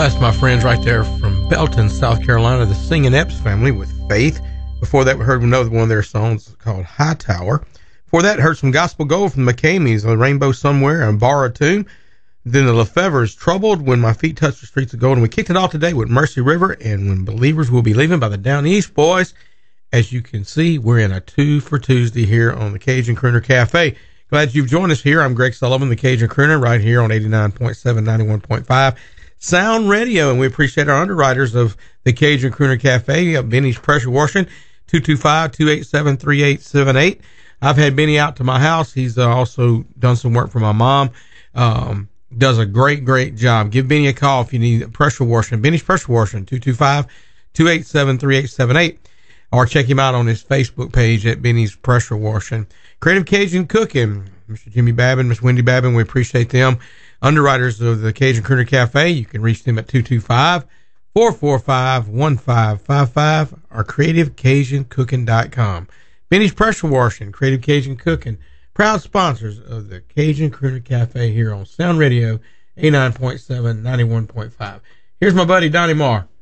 That's my friends right there from Belton, South Carolina, the Singing Epps family with Faith. Before that, we heard another one of their songs called Hightower. Before that, heard some gospel gold from the McCameys, A Rainbow Somewhere, and Borrow Tune. Then the Lefevres, Troubled, When My Feet Touch the Streets of Gold. And we kicked it off today with Mercy River and When Believers Will Be Leaving by the Down East Boys. As you can see, we're in a 2 for Tuesday here on the Cajun Crooner Cafe. Glad you've joined us here. I'm Greg Sullivan, the Cajun Crooner, right here on 89.7, 91.5. Sound Radio, and we appreciate our underwriters of the Cajun Crooner Cafe, Benny's Pressure Washing, 225-287-3878. I've had Benny out to my house. He's also done some work for my mom. Does a great job. Give Benny a call if you need pressure washing. Benny's Pressure Washing, 225-287-3878. Or check him out on his Facebook page at Benny's Pressure Washing. Creative Cajun Cooking, Mr. Jimmy Babin, Miss Wendy Babin, we appreciate them. Underwriters of the Cajun Crooner Cafe, you can reach them at 225-445-1555 or CreativeCajunCooking.com. Benny's Pressure Washing, Creative Cajun Cooking, proud sponsors of the Cajun Crooner Cafe here on Sound Radio, 89.7, 91.5. Here's my buddy Donnie Marr.